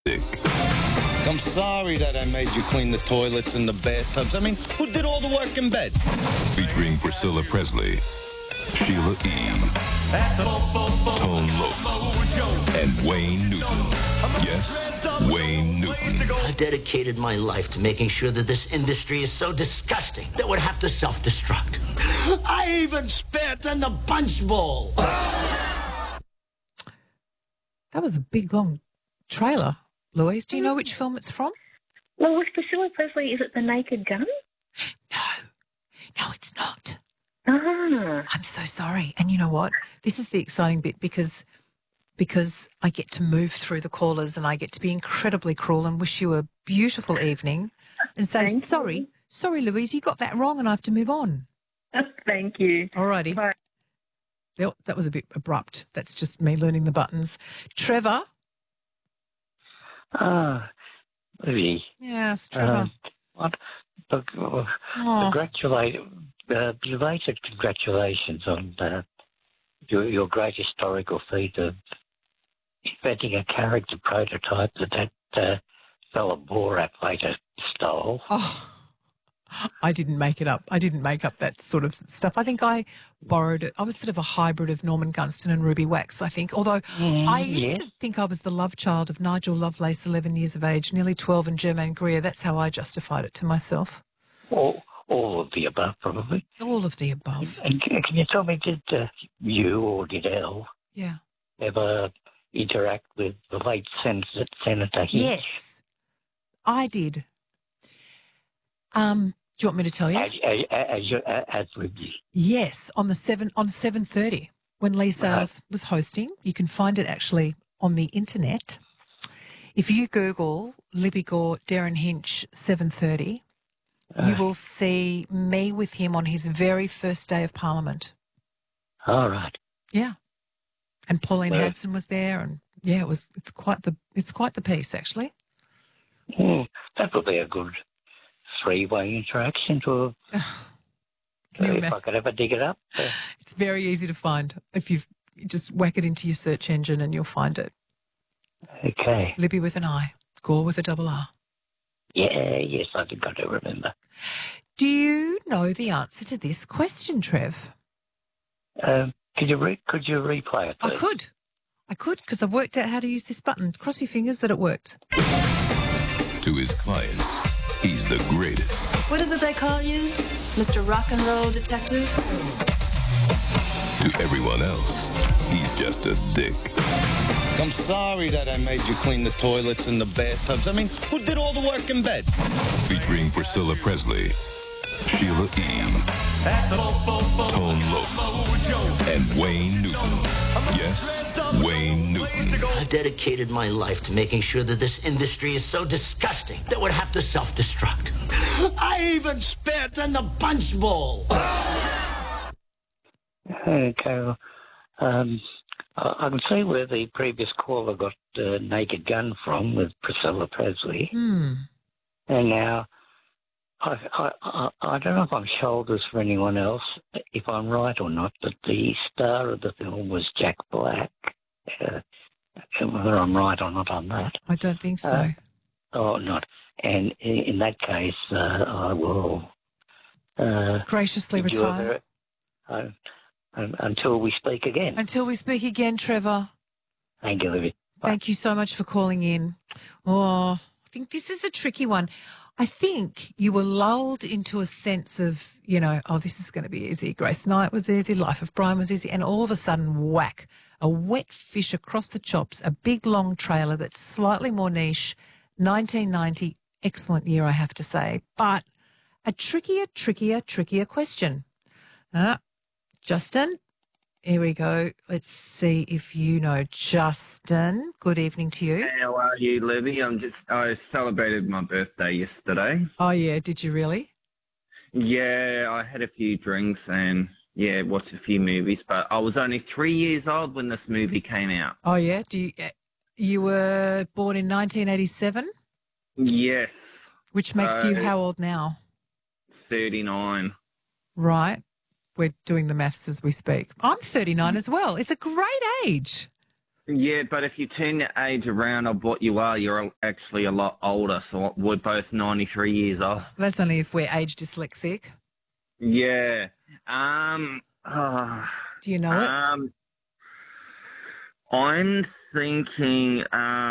Dick. I'm sorry that I made you clean the toilets and the bathtubs. I mean, who did all the work in bed? Featuring Priscilla Presley, Sheila E., Tone Loc, and Wayne Newton. Yes, Wayne Newton. I dedicated my life to making sure that this industry is so disgusting that would have to self-destruct. I even spit in the punch bowl. That was a big, long trailer. Louise, do you know which film it's from? Well, with Priscilla Presley, is it The Naked Gun? No, it's not. Ah. I'm so sorry. And you know what? This is the exciting bit because I get to move through the callers and I get to be incredibly cruel and wish you a beautiful evening and say, sorry, Louise, you got that wrong and I have to move on. Thank you. All righty. Bye. That was a bit abrupt. That's just me learning the buttons. Trevor? Libby. Yes, Trevor. Belated congratulations on your great historical feat of inventing a character prototype that fellow Borat later stole. Oh, I didn't make it up. I didn't make up that sort of stuff. I think I borrowed it. I was sort of a hybrid of Norman Gunston and Ruby Wax, I think. Although I used to think I was the love child of Nigel Lovelace, 11 years of age, nearly 12, and Germaine Greer. That's how I justified it to myself. All of the above, probably. All of the above. And can you tell me, did you or did Elle ever interact with the late Senator Hinch? Yes, I did. Do you want me to tell you? As Libby. Yes, on 7:30 when Lisa was hosting. You can find it actually on the internet. If you Google Libby Gore, Darren Hinch, 7:30, you will see me with him on his very first day of Parliament. All right. Yeah, and Pauline Hanson was there, and it's quite the piece actually. That would be a good three-way interaction to if I could ever dig it up. It's very easy to find. If you just whack it into your search engine and you'll find it. Okay. Libby with an I, Gore with a double R. Yeah, yes, I think I do remember. Do you know the answer to this question, Trev? Could you replay it, please? I could, because I've worked out how to use this button. Cross your fingers that it worked. To his clients, he's the greatest. What is it they call you? Mr. Rock and Roll Detective? To everyone else, he's just a dick. I'm sorry that I made you clean the toilets and the bathtubs. I mean, who did all the work in bed? Featuring Priscilla Presley, Sheila E., Tone Loc, and Wayne Newton. Yes, Wayne Newton. I dedicated my life to making sure that this industry is so disgusting that would have to self-destruct. I even spit in the punch bowl. Okay. I can see where the previous caller got Naked Gun from with Priscilla Presley. And now, I don't know if I'm shoulders for anyone else, if I'm right or not, but the star of the film was Jack Black. Whether I'm right or not on that. I don't think so. Not. And in that case, I will graciously retire. Until we speak again. Until we speak again, Trevor. Thank you, Libby. Thank you so much for calling in. Oh, I think this is a tricky one. I think you were lulled into a sense of, this is going to be easy. Grace Knight was easy, Life of Brian was easy, and all of a sudden, whack, a wet fish across the chops, a big, long trailer that's slightly more niche, 1990, excellent year, I have to say, but a trickier question. Justin, here we go. Let's see if you know. Justin, good evening to you. How are you, Libby? I celebrated my birthday yesterday. Oh, yeah, did you really? Yeah, I had a few drinks and, watched a few movies, but I was only 3 years old when this movie came out. Oh, yeah? You were born in 1987? Yes. Which makes you how old now? 39. Right. We're doing the maths as we speak. I'm 39 as well. It's a great age. Yeah, but if you turn your age around of what you are, you're actually a lot older. So we're both 93 years old. That's only if we're age dyslexic. Yeah. Do you know it? I'm thinking,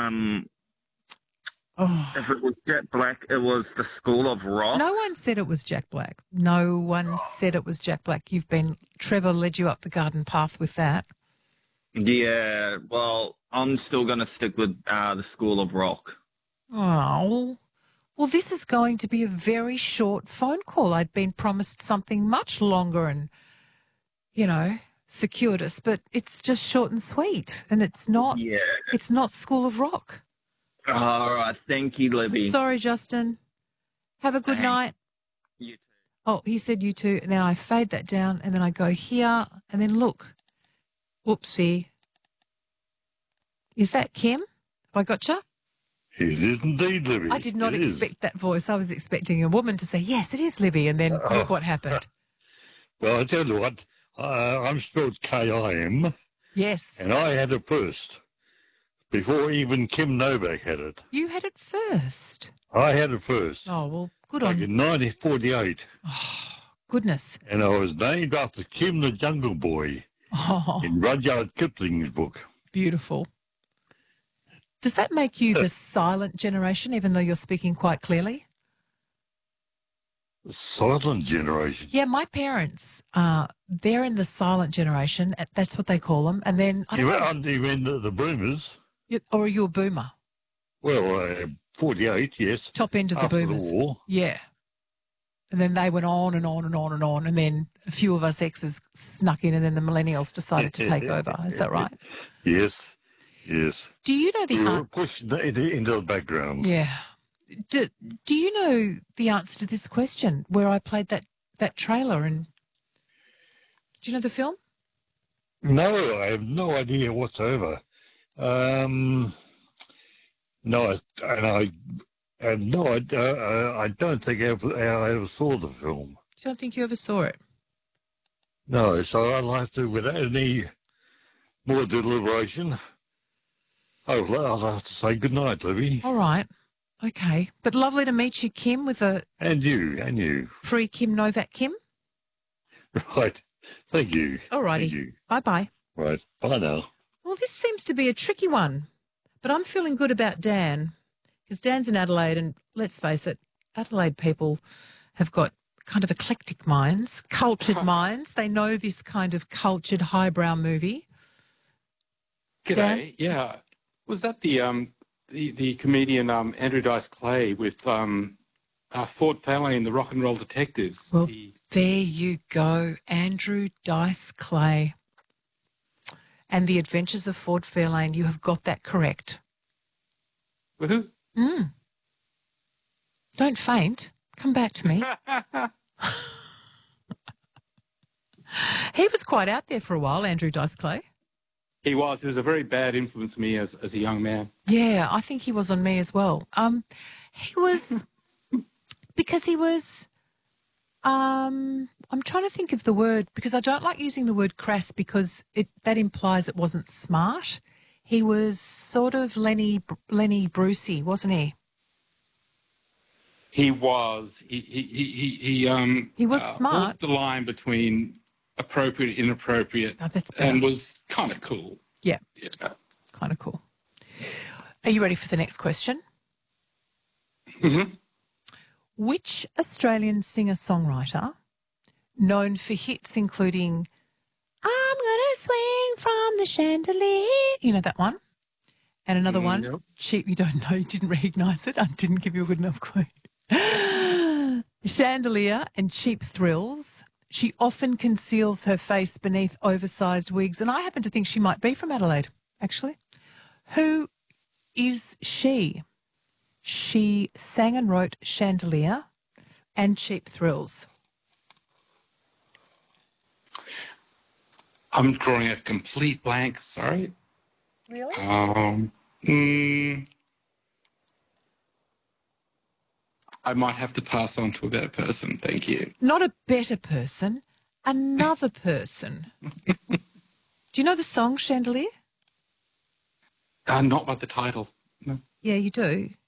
Oh. if it was Jack Black, it was The School of Rock. No one said it was Jack Black. No one said it was Jack Black. Trevor led you up the garden path with that. Yeah, well, I'm still going to stick with The School of Rock. Oh. Well, this is going to be a very short phone call. I'd been promised something much longer and, circuitous, but it's just short and sweet. And it's not School of Rock. All right. Thank you, Libby. Sorry, Justin. Have a good night. You too. Oh, he said you too. And then I fade that down and then I go here and then look. Whoopsie. Is that Kim? Have I gotcha? It is indeed, Libby. I did not expect that voice. I was expecting a woman to say, yes, it is Libby. And then look what happened. Well, I tell you what, I'm spelled K-I-M. Yes. And I had it first, before even Kim Novak had it. You had it first. I had it first. Oh, well, good like on you. in 1948. Oh, goodness. And I was named after Kim the Jungle Boy in Rudyard Kipling's book. Beautiful. Does that make you the silent generation, even though you're speaking quite clearly? The silent generation? Yeah, my parents, they're in the silent generation. That's what they call them. And then, I don't know. You mean the boomers? Or are you a boomer? Well, 48, yes. Top end of the After boomers. the war. Yeah. And then they went on and on and on and on. And then a few of us exes snuck in and then the millennials decided to take over. Is that right? Yes, yes. Do you know the We were answer? pushed into the background. Yeah. Do you know the answer to this question where I played that trailer? And do you know the film? No, I have no idea whatsoever. No, I have no idea. I don't think I ever saw the film. I don't think you ever saw it. No, so I'd like to, without any more deliberation, I'll have to say good night, Libby. All right. Okay. But lovely to meet you, Kim, with a And you. pre-Kim Novak Kim. Right. Thank you. All righty. Thank you. Bye-bye. Right. Bye now. Well, this seems to be a tricky one, but I'm feeling good about Dan because Dan's in Adelaide, and let's face it, Adelaide people have got kind of eclectic minds, cultured minds. They know this kind of cultured highbrow movie. G'day. Dan? Yeah. Was that the comedian Andrew Dice Clay with Ford Fairlane and the Rock and Roll Detectives? Well, there you go, Andrew Dice Clay. And The Adventures of Ford Fairlane. You have got that correct. Woohoo. Don't faint. Come back to me. He was quite out there for a while, Andrew Dice Clay. He was. He was a very bad influence on me as a young man. Yeah, I think he was on me as well. He was because he was. I'm trying to think of the word because I don't like using the word crass because that implies it wasn't smart. He was sort of Lenny Brucey, wasn't he? He was. He was smart. Walked the line between appropriate, inappropriate, and was kind of cool. Yeah. Kind of cool. Are you ready for the next question? Mm-hmm. Which Australian singer-songwriter, known for hits including I'm Gonna Swing from the Chandelier, you know that one? And another one, Nope. Cheap, you don't know, you didn't recognise it, I didn't give you a good enough clue. Chandelier and Cheap Thrills. She often conceals her face beneath oversized wigs, and I happen to think she might be from Adelaide, actually. Who is she? She sang and wrote Chandelier and Cheap Thrills. I'm drawing a complete blank. Sorry. Really? I might have to pass on to a better person. Thank you. Not a better person, another person. Do you know the song Chandelier? Not by the title. No. Yeah, you do.